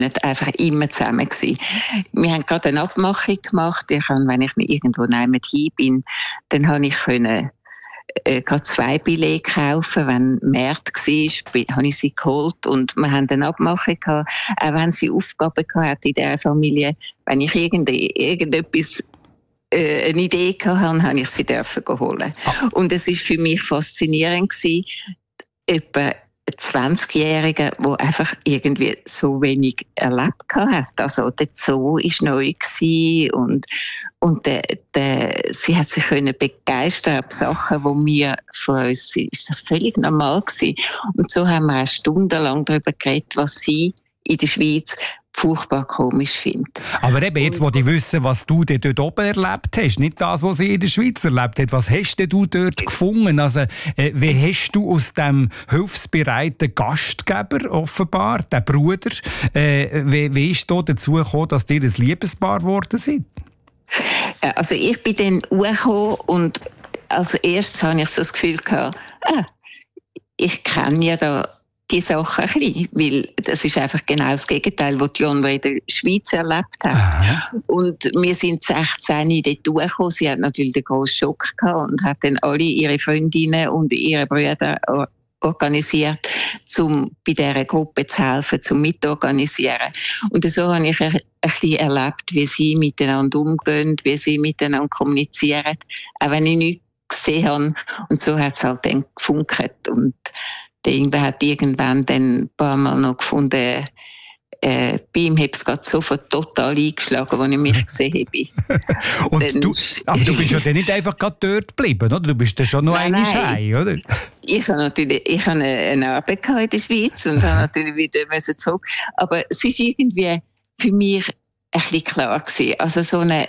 nicht einfach immer zusammen gewesen. Wir haben gerade eine Abmachung gemacht. Wenn ich irgendwo hin bin, dann habe ich gerade 2 Billette kaufen. Wenn März war, habe ich sie geholt und wir haben eine Abmachung gehabt. Auch wenn sie Aufgaben gehabt in dieser Familie, wenn ich irgendetwas eine Idee hatte, habe ich sie holen. Und es war für mich faszinierend gewesen, etwa ein 20-Jähriger, der einfach irgendwie so wenig erlebt hat. Also der Zoo war neu gewesen und sie hat sich begeistern ab Sachen, die mir von uns sind. Ist das völlig normal gewesen. Und so haben wir auch stundenlang darüber geredet, was sie in der Schweiz furchtbar komisch findet. Aber eben, jetzt wollte ich wissen, was du dort oben erlebt hast. Nicht das, was sie in der Schweiz erlebt hat. Was hast du dort gefunden? Also, wie hast du aus dem hilfsbereiten Gastgeber offenbar, den Bruder, wie ist da dazu gekommen, dass ihr ein Liebespaar geworden seid? Also ich bin dann hochgekommen und als erstes hatte ich so das Gefühl gehabt, ich kenne ja da die Sachen ein bisschen, weil das ist einfach genau das Gegenteil, was Leonora in der Schweiz erlebt hat. Aha. Und wir sind 16 dort durchgekommen. Sie hat natürlich den grossen Schock gehabt und hat dann alle ihre Freundinnen und ihre Brüder organisiert, um bei dieser Gruppe zu helfen, zum Mitorganisieren. Und so habe ich ein bisschen erlebt, wie sie miteinander umgehen, wie sie miteinander kommunizieren, auch wenn ich nichts gesehen habe. Und so hat es halt dann gefunkt. Und der Ingwer hat irgendwann dann ein paar Mal noch gefunden, bei ihm hat es gerade sofort total eingeschlagen, als ich mich gesehen habe. Aber du bist ja dann nicht einfach gerade dort geblieben, oder? Du bist dann schon noch einmal heim, oder? Ich habe eine Arbeit in der Schweiz und habe natürlich wieder zurück. Aber es war irgendwie für mich ein bisschen klar gewesen. Also so eine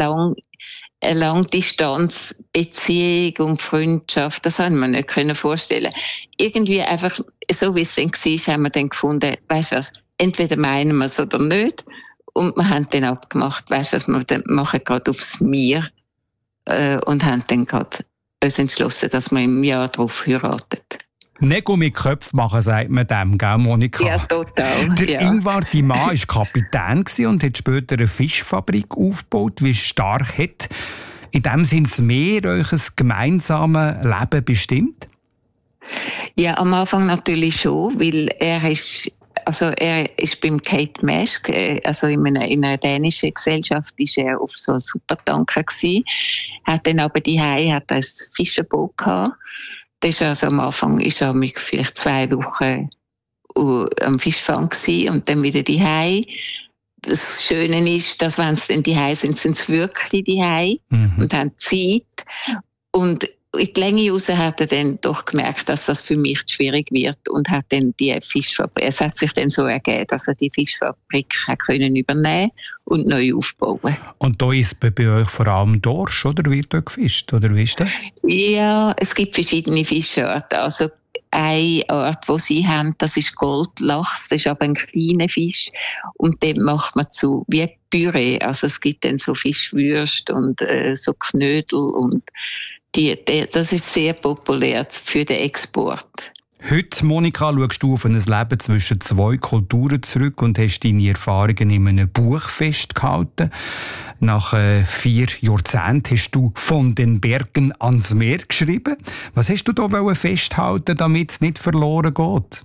Langdistanzbeziehung und Freundschaft, das haben wir nicht vorstellen. Irgendwie einfach, so wie es dann war, haben wir dann gefunden, weisst du was, entweder meinen wir es oder nicht. Und wir haben dann abgemacht, weisst du was, wir dann machen gerade aufs Mir, und haben dann gerade uns entschlossen, dass wir im Jahr darauf heiraten. Nägel mit Köpfen machen, sagt man dem, gell, Monika? Ja, total. Der Ingvar, dein Mann, war Kapitän und hat später eine Fischfabrik aufgebaut. Wie stark hat in dem Sinne das Meer euch ein gemeinsames Leben bestimmt? Ja, am Anfang natürlich schon, weil er ist beim Kate Maersk, also in einer dänischen Gesellschaft, ist er auf so einem Supertanker gewesen. Hat dann aber hat ein Fischerboot gehabt. Das ist also am Anfang ist er mit vielleicht 2 Wochen am Fischfang gewesen und dann wieder daheim. Das Schöne ist, dass wenn sie dann daheim sind, sind sie wirklich daheim und haben Zeit. Und in die Länge raus hat er dann doch gemerkt, dass das für mich schwierig wird und hat dann die Fischfabrik, es hat sich dann so ergeben, dass er die Fischfabrik können übernehmen und neu aufbauen. Und da ist bei euch vor allem Dorsch, oder wird dort gefischt, oder wie ist das? Ja, es gibt verschiedene Fischarten. Also eine Art, die sie haben, das ist Goldlachs, das ist aber ein kleiner Fisch und den macht man zu wie Püree. Also es gibt dann so Fischwürste und so Knödel und das ist sehr populär für den Export. Heute, Monika, schaust du auf ein Leben zwischen 2 Kulturen zurück und hast deine Erfahrungen in einem Buch festgehalten. Nach 4 Jahrzehnten hast du «Von den Bergen ans Meer» geschrieben. Was hast du da festhalten, damit es nicht verloren geht?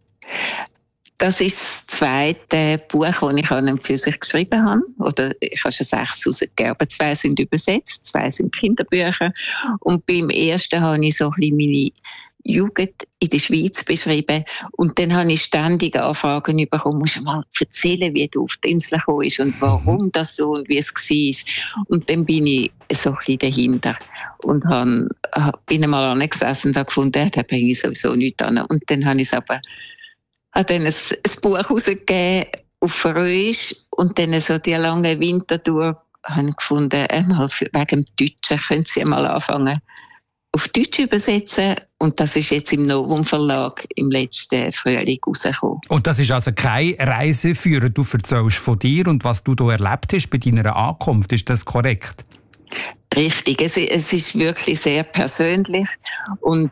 Das ist das zweite Buch, das ich an und für sich geschrieben habe. Oder ich habe schon 6 rausgegeben, aber 2 sind übersetzt, 2 sind Kinderbücher. Und beim ersten habe ich so ein bisschen meine Jugend in der Schweiz beschrieben. Und dann habe ich ständig Anfragen bekommen, musst du mal erzählen, wie du auf die Insel gekommen bist und warum das so und wie es war. Und dann bin ich so ein bisschen dahinter und bin einmal angesessen und habe gefunden, da bringe ich sowieso nichts an. Und dann habe ich aber dann ein Buch herausgegeben auf Französisch und dann so die lange Wintertour habe ich gefunden, wegen dem Deutschen können Sie mal anfangen auf Deutsch übersetzen und das ist jetzt im Novum Verlag im letzten Frühling rausgekommen. Und das ist also keine Reiseführer, du erzählst von dir und was du hier erlebt hast bei deiner Ankunft, ist das korrekt? Richtig, es ist wirklich sehr persönlich und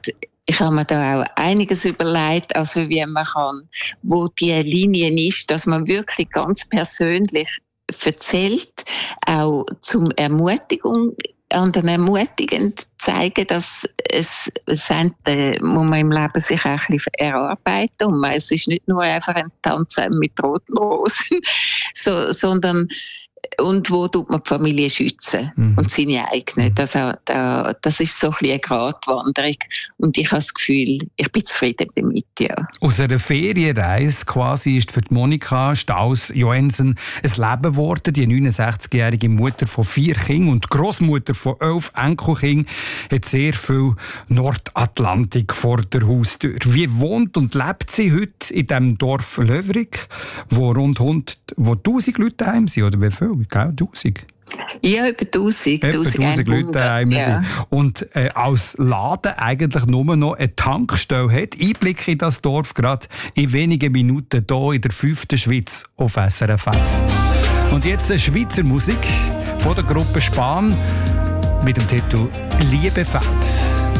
Ich habe mir da auch einiges überlegt, also wie man kann, wo die Linie ist, dass man wirklich ganz persönlich erzählt, auch zum Ermutigung, anderen ermutigend zeigen, dass es muss man im Leben sich auch ein bisschen erarbeiten und es ist nicht nur einfach ein Tanz mit roten Rosen, sondern und wo tut man die Familie schützen und seine eigene. Das ist so ein bisschen eine Gratwanderung und ich habe das Gefühl, ich bin zufrieden damit, ja. Aus einer Ferienreise quasi ist für die Monika Staus-Joensen ein Leben geworden. Die 69-jährige Mutter von 4 Kindern und Großmutter von 11 Enkelkindern hat sehr viel Nordatlantik vor der Haustür. Wie wohnt und lebt sie heute in diesem Dorf Löwerig, wo rund 1000 Leute daheim sind, oder wie viel? 1000? Ja, über 1000 Leute daheim sind. Und als Laden eigentlich nur noch eine Tankstelle hat. Einblick in das Dorf gerade in wenigen Minuten hier in der 5. Schweiz auf SRF 1. Und jetzt eine Schweizer Musik von der Gruppe Spahn mit dem Titel «Liebe fällt».